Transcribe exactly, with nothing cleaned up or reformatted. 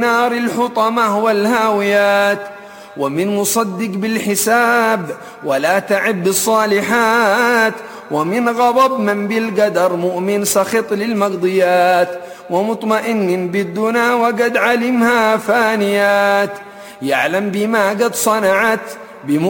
نار الحطمة والهاويات، ومن مصدق بالحساب ولا تعب بالصالحات، ومن غضب من بالقدر مؤمن سخط للمقضيات، ومطمئن بالدنا وقد علمها فانيات، يعلم بما قد صنعت